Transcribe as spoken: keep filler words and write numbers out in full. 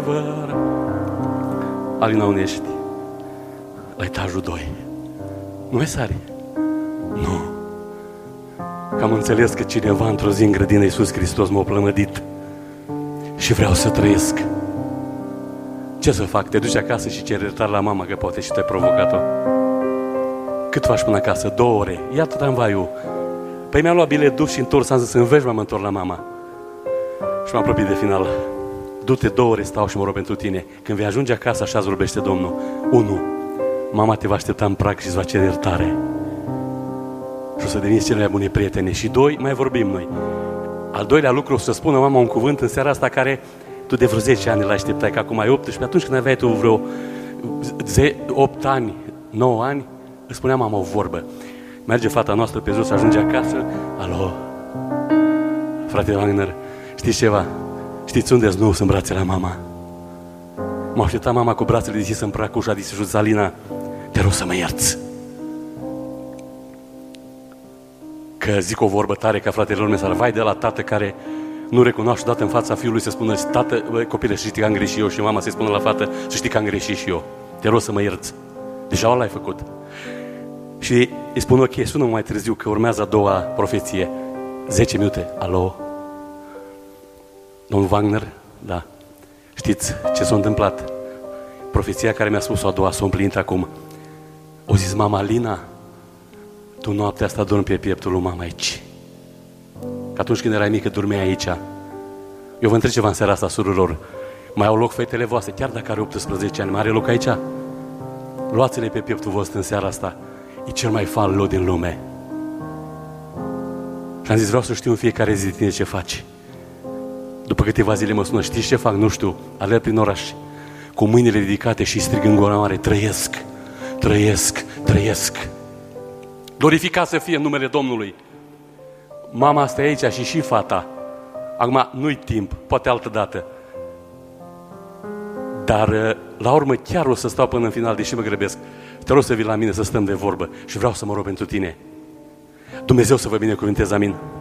Alina, unde ești? La etajul doi. Nu mai sari? Nu. Că am înțeles că cineva într-o zi în grădină Iisus Hristos m-a plămădit și vreau să trăiesc. Ce să fac? Te duci acasă și ceri iertare la mama că poate și te-ai provocat-o. Cât faci până acasă? Două ore. Iată tramvaiul. Păi mi-am luat bilet, duc și întors, am zis, înveși, m-am întors la mama. Și m-am apropiat de final. Du-te, două ore stau și mă rog pentru tine. Când vei ajunge acasă, așa îți vorbește Domnul. Unu, mama te va aștepta în prag și îți va cere iertare. Și o să deveniți cele mai bune prietene. Și doi, mai vorbim noi. Al doilea lucru, o să spună mama un cuvânt în seara asta care tu de vreo zece ani îl așteptai, că acum ai optsprezece. Atunci când aveai tu vreo opt ani, nouă ani, îți spunea mama o vorbă. Merge fata noastră pe jos, ajunge acasă. Alo, frate Wagner, știți ceva? Știți unde-s? Nu, sunt brațe la mama. M-a așteptat mama cu brațele deschise în prag, ușa deschisă, Alina, te rog să mă ierți. Că zic o vorbă tare ca fratele lor mesar, vai de la tată care nu recunoaște odată în fața fiului să spună, tată, bă, copile, să știi că am greșit eu, și mama să-i spună la fată, să știi că am greșit și eu. Te rog să mă ierți. Deja o l-ai făcut. Și îi spun, ok, sună mai târziu că urmează a doua profeție. zece minute. Alo? Domnul Wagner? Da. Știți ce s-a întâmplat? Profeția care mi-a spus-o a doua s-a împlinit acum. O zis mama, Alina, tu noaptea asta dormi pe pieptul lui mama aici. Că atunci când erai mică dormeai aici. Eu vă întreb ceva în seara asta, surorilor. Mai au loc fetele voastre, chiar dacă are optsprezece ani, mai are loc aici? Luați-le pe pieptul vostru în seara asta. E cel mai fan loc din lume. Și am zis, vreau să știu în fiecare zi de tine ce faci. După câteva zile mă sună, știți ce fac? Nu știu, alerg prin oraș, cu mâinile ridicate și strig în gura mare, trăiesc, trăiesc, trăiesc. Glorificat să fie în numele Domnului. Mama asta e aici și și fata. Acum nu-i timp, poate altă dată. Dar la urmă chiar o să stau până în final, deși mă grăbesc. Te rog să vii la mine să stăm de vorbă și vreau să mă rog pentru tine. Dumnezeu să vă binecuvânteze, amin.